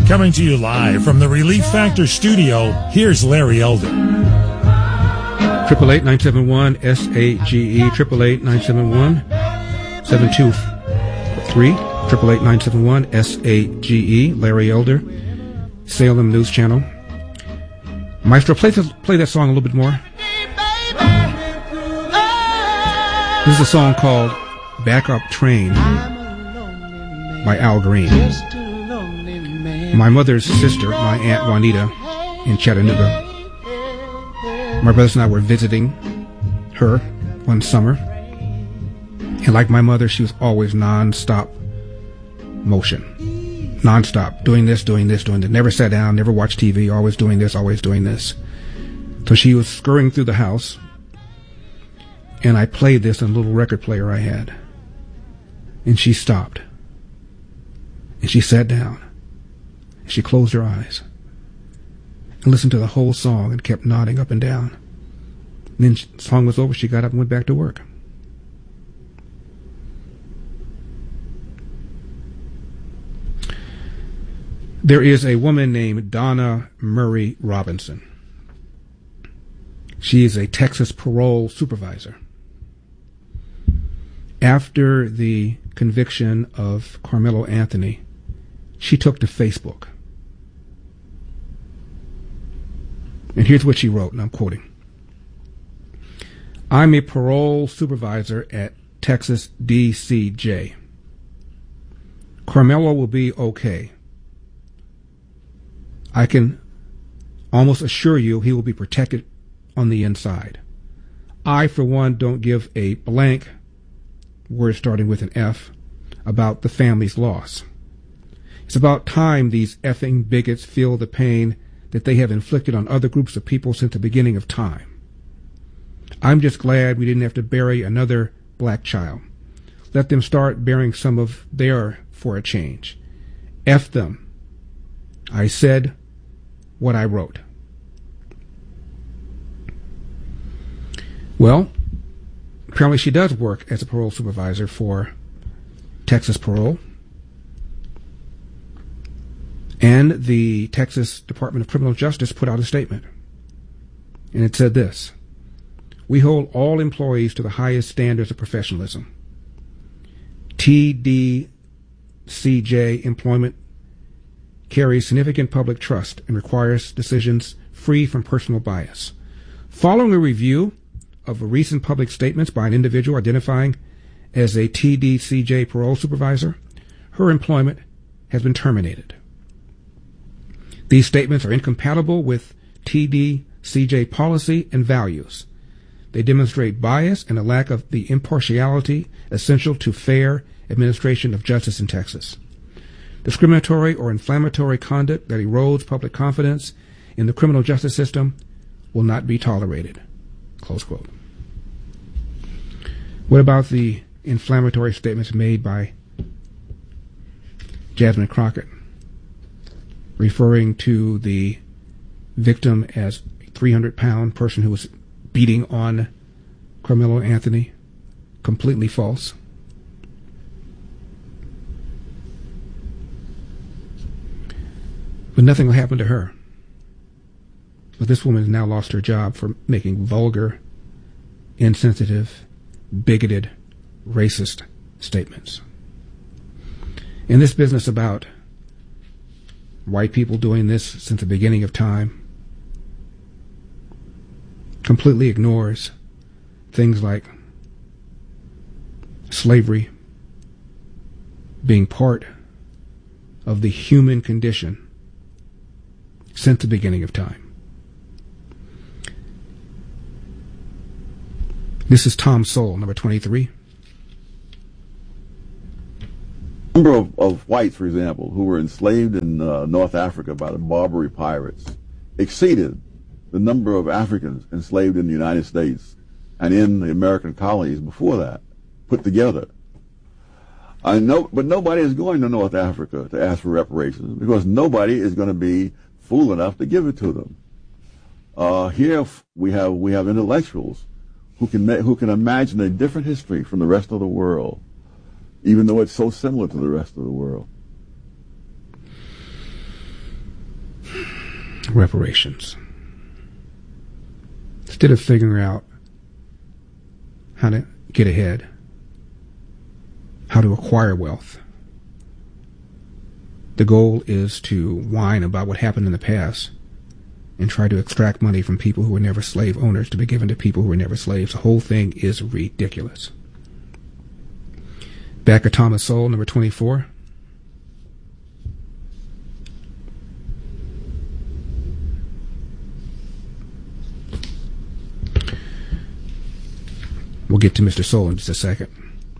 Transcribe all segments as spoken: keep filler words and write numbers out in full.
Coming to you live from the Relief Factor studio, here's Larry Elder. Triple eight nine seven one S A G E. Triple eight nine seven one seven two three. Triple eight nine seven one S A G E. Larry Elder, Salem News Channel. Maestro, play this, play that song a little bit more. This is a song called "Back Up Train" by Al Green. My mother's sister, my Aunt Juanita, in Chattanooga. My brothers and I were visiting her one summer. And like my mother, she was always non-stop motion. Non-stop. Doing this, doing this, doing that. Never sat down, never watched T V, always doing this, always doing this. So she was scurrying through the house. And I played this on a little record player I had. And she stopped. And she sat down. And she closed her eyes. And listened to the whole song and kept nodding up and down. And then the song was over, she got up and went back to work. There is a woman named Donna Murray Robinson. She is a Texas parole supervisor. After the conviction of Carmelo Anthony, she took to Facebook. And here's what she wrote, and I'm quoting. I'm a parole supervisor at Texas D C J. Carmelo will be okay. I can almost assure you he will be protected on the inside. I, for one, don't give a blank, word starting with an F, about the family's loss. It's about time these effing bigots feel the pain that they have inflicted on other groups of people since the beginning of time. I'm just glad we didn't have to bury another black child. Let them start bearing some of their for a change. F them. I said what I wrote. Well, apparently she does work as a parole supervisor for Texas Parole. And the Texas Department of Criminal Justice put out a statement. And it said this: we hold all employees to the highest standards of professionalism. T D C J employment carries significant public trust and requires decisions free from personal bias. Following a review of recent public statements by an individual identifying as a T D C J parole supervisor, her employment has been terminated. These statements are incompatible with T D C J policy and values. They demonstrate bias and a lack of the impartiality essential to fair administration of justice in Texas. Discriminatory or inflammatory conduct that erodes public confidence in the criminal justice system will not be tolerated. Close quote. What about the inflammatory statements made by Jasmine Crockett, referring to the victim as a three hundred pound person who was beating on Carmelo Anthony? Completely false. But nothing will happen to her. But this woman has now lost her job for making vulgar, insensitive, bigoted, racist statements. In this business about white people doing this since the beginning of time completely ignores things like slavery being part of the human condition since the beginning of time. This is Tom Sowell, number twenty-three. The number of, of whites, for example, who were enslaved in uh, North Africa by the Barbary pirates exceeded the number of Africans enslaved in the United States and in the American colonies before that, put together. I know, but nobody is going to North Africa to ask for reparations because nobody is going to be fool enough to give it to them. Uh, here we have we have intellectuals who can ma- who can imagine a different history from the rest of the world, even though it's so similar to the rest of the world. reparations. Instead of figuring out how to get ahead, how to acquire wealth, the goal is to whine about what happened in the past and try to extract money from people who were never slave owners to be given to people who were never slaves. The whole thing is ridiculous. Back at Thomas Sowell, number twenty-four. We'll get to Mister Sowell in just a second.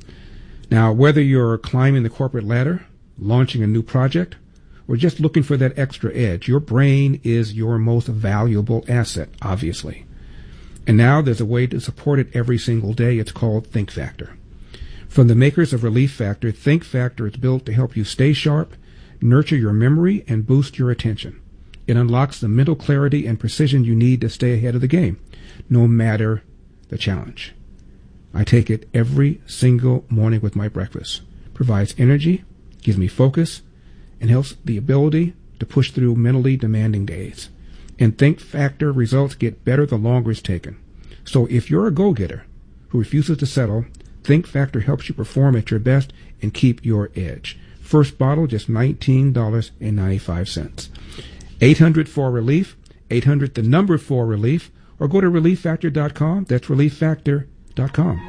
Now, whether you're climbing the corporate ladder, launching a new project, or just looking for that extra edge, your brain is your most valuable asset, obviously. And now there's a way to support it every single day. It's called Think Factor. From the makers of Relief Factor, Think Factor is built to help you stay sharp, nurture your memory, and boost your attention. It unlocks the mental clarity and precision you need to stay ahead of the game, no matter the challenge. I take it every single morning with my breakfast. Provides energy, gives me focus, and helps the ability to push through mentally demanding days. And Think Factor results get better the longer it's taken. So if you're a go-getter who refuses to settle, Think Factor helps you perform at your best and keep your edge. First bottle, just nineteen dollars and ninety-five cents. eight hundred four relief, eight hundred the number four relief, or go to relief factor dot com. That's relief factor dot com.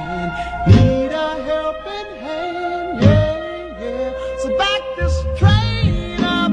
Need a helping hand, yeah, yeah. So back this train up.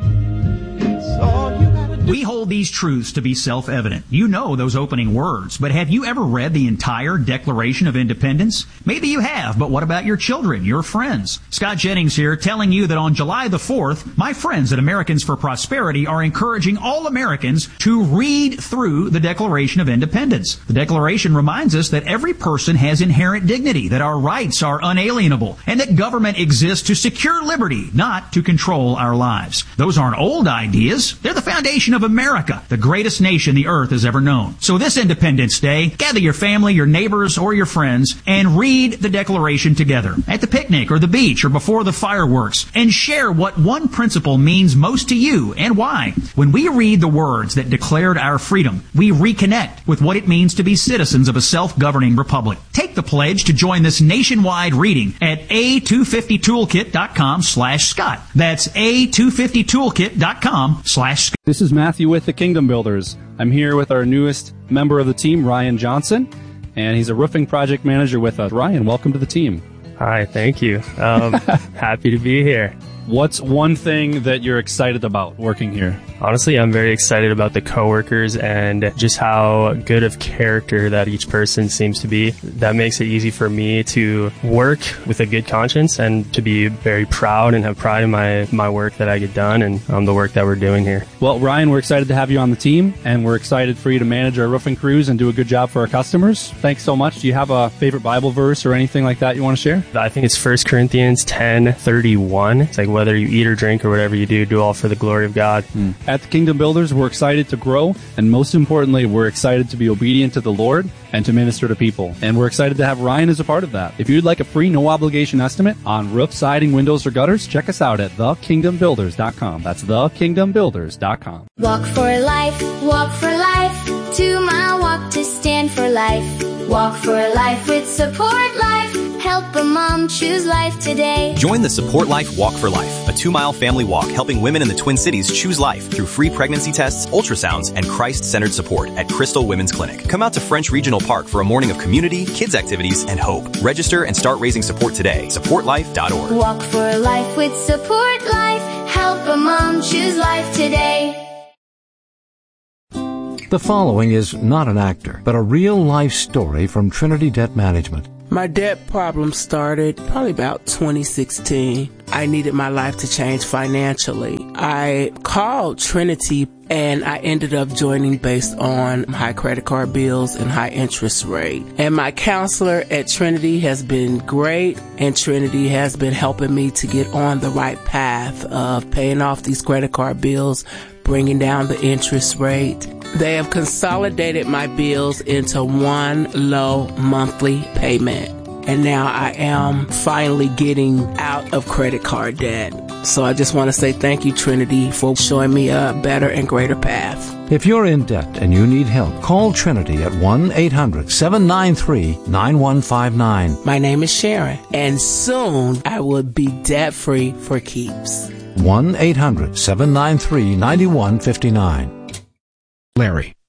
It's all you gotta do. We hold these truths to be self-evident. You know those opening words, but have you ever read the entire Declaration of Independence? Maybe you have, but what about your children, your friends? Scott Jennings here, telling you that on July the fourth, my friends at Americans for Prosperity are encouraging all Americans to read through the Declaration of Independence. The Declaration reminds us that every person has inherent dignity, that our rights are unalienable, and that government exists to secure liberty, not to control our lives. Those aren't old ideas. They're the foundation of America, the greatest nation the earth has ever known. So this Independence Day, gather your family, your neighbors, or your friends, and read the Declaration together at the picnic or the beach or before the fireworks, and share what one principle means most to you and why. When we read the words that declared our freedom, we reconnect with what it means to be citizens of a self-governing republic. Take the pledge to join this nationwide reading at a two fifty toolkit dot com slash Scott. That's a two fifty toolkit dot com slash Scott. This is Matthew with the Kingdom Builders. I'm here with our newest member of the team, Ryan Johnson, and he's a roofing project manager with us. Ryan, welcome to the team. Hi, thank you. Um, happy to be here. What's one thing that you're excited about working here? Honestly, I'm very excited about the coworkers and just how good of character that each person seems to be. That makes it easy for me to work with a good conscience and to be very proud and have pride in my, my work that I get done and um, the work that we're doing here. Well, Ryan, we're excited to have you on the team, and we're excited for you to manage our roofing crews and do a good job for our customers. Thanks so much. Do you have a favorite Bible verse or anything like that you want to share? I think it's First Corinthians ten thirty-one. It's like, whether you eat or drink or whatever you do, do all for the glory of God. Mm. At the Kingdom Builders, we're excited to grow, and most importantly, we're excited to be obedient to the Lord and to minister to people. And we're excited to have Ryan as a part of that. If you'd like a free, no obligation estimate on roof, siding, windows, or gutters, check us out at the kingdom builders dot com. That's the kingdom builders dot com. Walk for life, walk for life, two mile walk to stand for life. Walk for life with Support Life. Help a mom choose life today. Join the Support Life Walk for Life, a two-mile family walk helping women in the Twin Cities choose life through free pregnancy tests, ultrasounds, and Christ-centered support at Crystal Women's Clinic. Come out to French Regional Park for a morning of community, kids activities, and hope. Register and start raising support today. support life dot org. Walk for life with Support Life. Help a mom choose life today. The following is not an actor, but a real-life story from Trinity Debt Management. My debt problem started probably about twenty sixteen. I needed my life to change financially. I called Trinity and I ended up joining based on high credit card bills and high interest rate. And my counselor at Trinity has been great, and Trinity has been helping me to get on the right path of paying off these credit card bills, bringing down the interest rate. They have consolidated my bills into one low monthly payment. And now I am finally getting out of credit card debt. So I just want to say thank you, Trinity, for showing me a better and greater path. If you're in debt and you need help, call Trinity at one eight hundred seven nine three nine one five nine. My name is Sharon, and soon I will be debt-free for keeps. one eight hundred seven nine three nine one five nine. Larry.